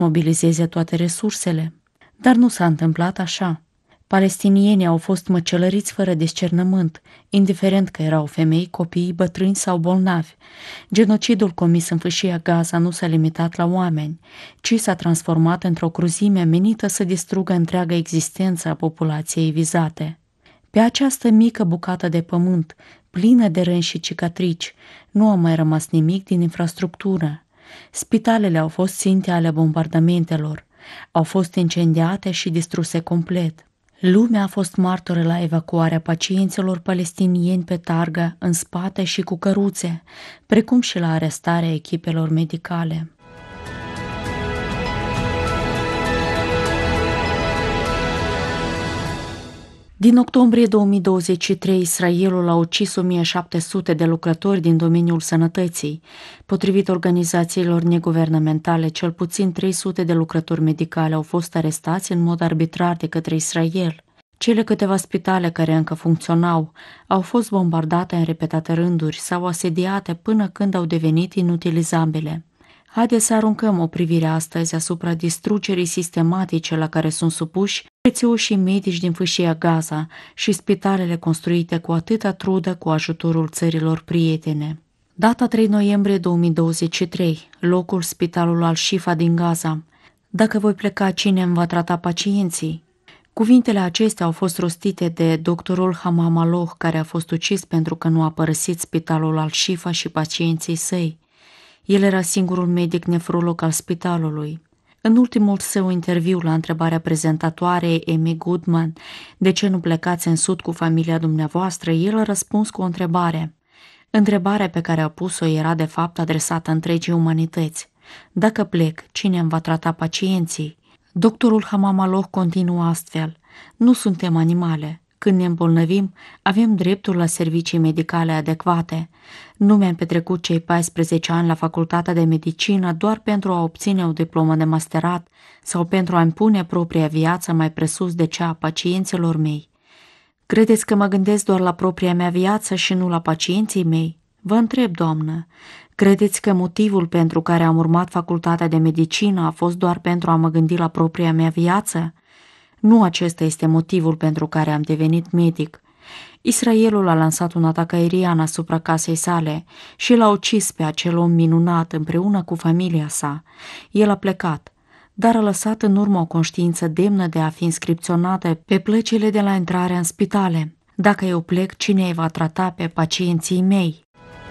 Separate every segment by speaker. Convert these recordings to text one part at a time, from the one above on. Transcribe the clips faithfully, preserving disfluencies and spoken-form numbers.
Speaker 1: mobilizeze toate resursele. Dar nu s-a întâmplat așa. Palestinienii au fost măcelăriți fără discernământ, indiferent că erau femei, copii, bătrâni sau bolnavi. Genocidul comis în fâșia Gaza nu s-a limitat la oameni, ci s-a transformat într-o cruzime menită să distrugă întreaga existență a populației vizate. Pe această mică bucată de pământ, plină de răni și cicatrici, nu a mai rămas nimic din infrastructură. Spitalele au fost ținte ale bombardamentelor, au fost incendiate și distruse complet. Lumea a fost martoră la evacuarea pacienților palestinieni pe targă, în spate și cu căruțe, precum și la arestarea echipelor medicale. Din octombrie două mii douăzeci și trei, Israelul a ucis o mie șapte sute de lucrători din domeniul sănătății. Potrivit organizațiilor neguvernamentale, cel puțin trei sute de lucrători medicali au fost arestați în mod arbitrar de către Israel. Cele câteva spitale care încă funcționau au fost bombardate în repetate rânduri sau asediate până când au devenit inutilizabile. Haideți să aruncăm o privire astăzi asupra distrugerii sistematice la care sunt supuși prețioșii medici din fâșia Gaza și spitalele construite cu atâta trudă cu ajutorul țărilor prietene. Data trei noiembrie două mii douăzeci și trei, locul Spitalul Al-Shifa din Gaza. Dacă voi pleca, cine îmi va trata pacienții? Cuvintele acestea au fost rostite de doctorul Hamam Aloh, care a fost ucis pentru că nu a părăsit Spitalul Al-Shifa și pacienții săi. El era singurul medic nefrolog al spitalului. În ultimul său interviu la întrebarea prezentatoarei Amy Goodman, de ce nu plecați în sud cu familia dumneavoastră, el a răspuns cu o întrebare. Întrebarea pe care a pus-o era de fapt adresată întregii umanități. Dacă plec, cine îmi va trata pacienții? Doctorul Hamam Aloh continuă astfel. Nu suntem animale. Când ne îmbolnăvim, avem dreptul la servicii medicale adecvate. Nu mi-am petrecut cei paisprezece ani la facultatea de medicină doar pentru a obține o diplomă de masterat sau pentru a-mi pune propria viață mai presus de cea a pacienților mei. Credeți că mă gândesc doar la propria mea viață și nu la pacienții mei? Vă întreb, doamnă, credeți că motivul pentru care am urmat facultatea de medicină a fost doar pentru a mă gândi la propria mea viață? Nu acesta este motivul pentru care am devenit medic. Israelul a lansat un atac aerian asupra casei sale și l-a ucis pe acel om minunat împreună cu familia sa. El a plecat, dar a lăsat în urmă o conștiință demnă de a fi inscripționată pe plăcile de la intrarea în spitale. Dacă eu plec, cine îi va trata pe pacienții mei?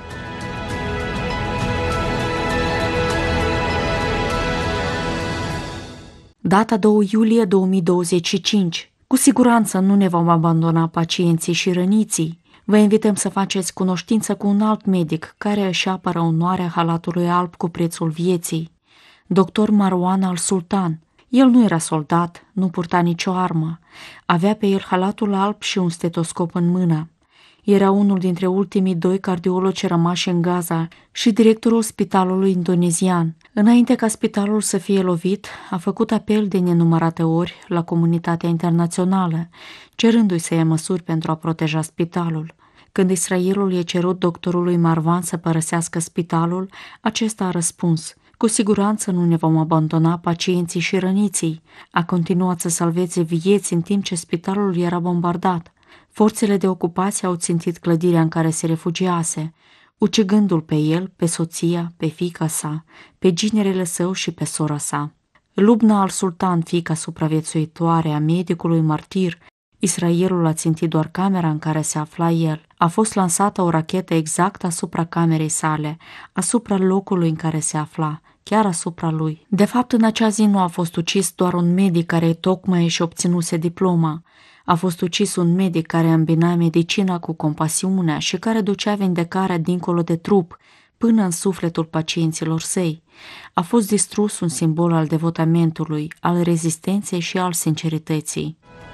Speaker 1: Data doi iulie două mii douăzeci și cinci. Cu siguranță nu ne vom abandona pacienții și răniții. Vă invităm să faceți cunoștință cu un alt medic care își apără onoarea halatului alb cu prețul vieții. doctor Marwan al-Sultan. El nu era soldat, nu purta nicio armă. Avea pe el halatul alb și un stetoscop în mână. Era unul dintre ultimii doi cardiologi rămași în Gaza și directorul spitalului indonezian. Înainte ca spitalul să fie lovit, a făcut apel de nenumărate ori la comunitatea internațională, cerându-i să ia măsuri pentru a proteja spitalul. Când Israelul i-a cerut doctorului Marwan să părăsească spitalul, acesta a răspuns: cu siguranță nu ne vom abandona pacienții și răniții. A continuat să salveze vieți în timp ce spitalul era bombardat. Forțele de ocupație au țintit clădirea în care se refugiase, ucigându-l pe el, pe soția, pe fiica sa, pe ginerele său și pe sora sa. Lubna al-Sultan, fiica supraviețuitoare a medicului martir, Israelul a țintit doar camera în care se afla el. A fost lansată o rachetă exact asupra camerei sale, asupra locului în care se afla, chiar asupra lui. De fapt, în acea zi nu a fost ucis doar un medic care tocmai își obținuse diploma. A fost ucis un medic care îmbina medicina cu compasiunea și care ducea vindecarea dincolo de trup, până în sufletul pacienților săi. A fost distrus un simbol al devotamentului, al rezistenței și al sincerității.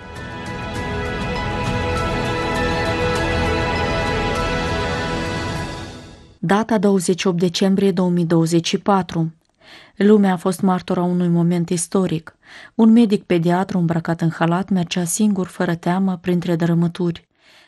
Speaker 1: Data douăzeci și opt decembrie două mii douăzeci și patru. Lumea a fost martora unui moment istoric. Un medic pediatru îmbrăcat în halat mergea singur, fără teamă, printre dărâmături.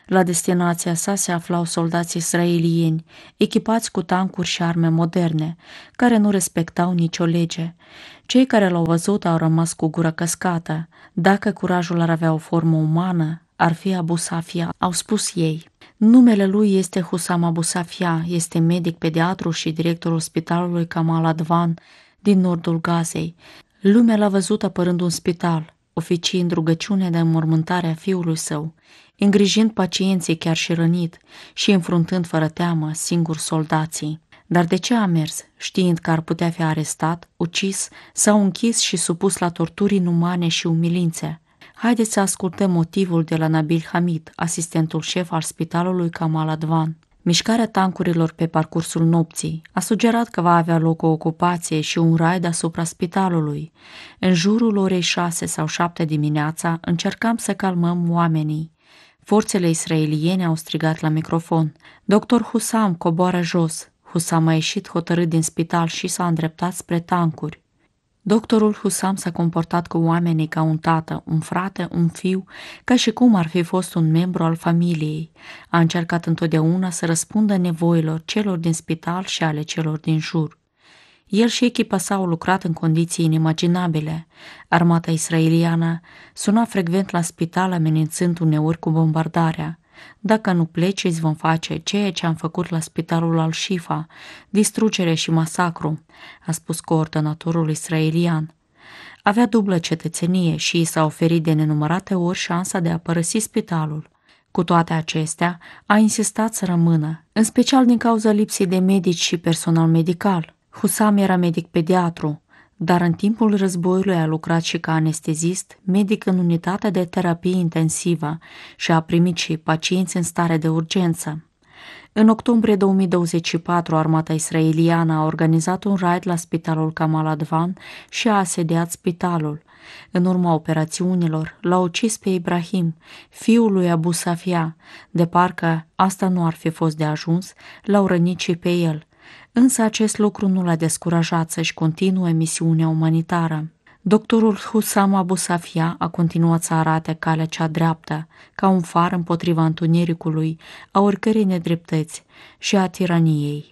Speaker 1: La destinația sa se aflau soldați israelieni, echipați cu tancuri și arme moderne, care nu respectau nicio lege. Cei care l-au văzut au rămas cu gura căscată. Dacă curajul ar avea o formă umană, ar fi Abu Safia, au spus ei. Numele lui este Hussam Abu Safia, este medic pediatru și directorul spitalului Kamal Advan din nordul Gazei. Lumea l-a văzut apărând un spital, oficiind rugăciune de înmormântare a fiului său, îngrijind pacienții chiar și rănit și înfruntând fără teamă singuri soldații. Dar de ce a mers, știind că ar putea fi arestat, ucis sau închis și supus la torturi inumane și umilințe? Haideți să ascultăm motivul de la Nabil Hamid, asistentul șef al spitalului Kamal Advan. Mișcarea tancurilor pe parcursul nopții a sugerat că va avea loc o ocupație și un raid asupra spitalului. În jurul orei șase sau șapte dimineața încercam să calmăm oamenii. Forțele israeliene au strigat la microfon: Doctor Hussam, coboară jos! Hussam a ieșit hotărât din spital și s-a îndreptat spre tancuri. Doctorul Hussam s-a comportat cu oamenii ca un tată, un frate, un fiu, ca și cum ar fi fost un membru al familiei. A încercat întotdeauna să răspundă nevoilor celor din spital și ale celor din jur. El și echipa sa au lucrat în condiții inimaginabile. Armata israeliană suna frecvent la spital, amenințând uneori cu bombardarea. Dacă nu pleci, îți vom face ceea ce am făcut la spitalul Al-Shifa, distrugere și masacru, a spus coordonatorul israelian. Avea dublă cetățenie și i s-a oferit de nenumărate ori șansa de a părăsi spitalul. Cu toate acestea, a insistat să rămână, în special din cauza lipsei de medici și personal medical. Hussam era medic pediatru, dar în timpul războiului a lucrat și ca anestezist, medic în unitatea de terapie intensivă și a primit și pacienți în stare de urgență. În octombrie două mii douăzeci și patru, armata israeliană a organizat un raid la spitalul Kamal Advan și a asediat spitalul. În urma operațiunilor, l-a ucis pe Ibrahim, fiul lui Abu Safia. De parcă asta nu ar fi fost de ajuns, l-au rănit și pe el. Însă acest lucru nu l-a descurajat să-și continue misiunea umanitară. Doctorul Hussam Abu Safia a continuat să arate calea cea dreaptă, ca un far împotriva întunericului, a oricărei nedreptăți și a tiraniei.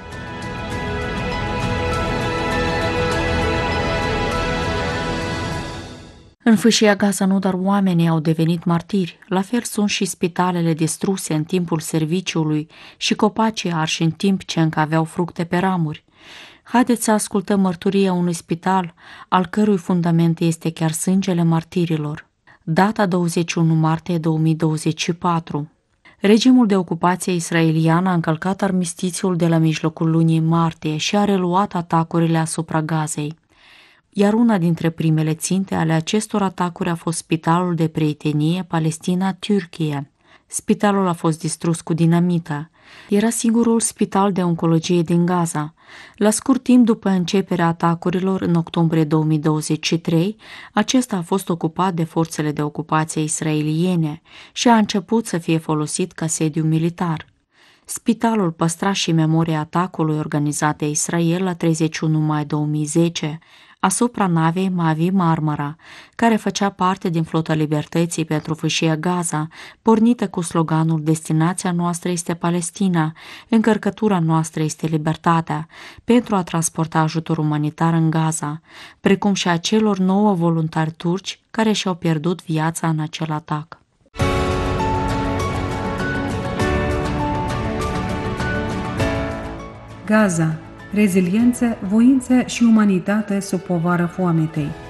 Speaker 1: În fâșia Gaza nu doar oamenii au devenit martiri, la fel sunt și spitalele distruse în timpul serviciului și copacii arși în timp ce încă aveau fructe pe ramuri. Haideți să ascultăm mărturia unui spital, al cărui fundament este chiar sângele martirilor. Data douăzeci și unu martie două mii douăzeci și patru. Regimul de ocupație israelian a încălcat armistițiul de la mijlocul lunii martie și a reluat atacurile asupra Gazei. Iar una dintre primele ținte ale acestor atacuri a fost spitalul de prietenie Palestina-Turcia. Spitalul a fost distrus cu dinamită. Era singurul spital de oncologie din Gaza. La scurt timp după începerea atacurilor, în octombrie două mii douăzeci și trei, acesta a fost ocupat de forțele de ocupație israeliene și a început să fie folosit ca sediu militar. Spitalul păstra și memoria atacului organizat de Israel la treizeci și unu mai două mii zece asupra navei Mavi Marmara, care făcea parte din Flota Libertății pentru fâșia Gaza, pornită cu sloganul "Destinația noastră este Palestina, încărcătura noastră este libertatea", pentru a transporta ajutor umanitar în Gaza, precum și a celor nouă voluntari turci care și-au pierdut viața în acel atac.
Speaker 2: Gaza. Reziliență, voință și umanitate sub povară foametei.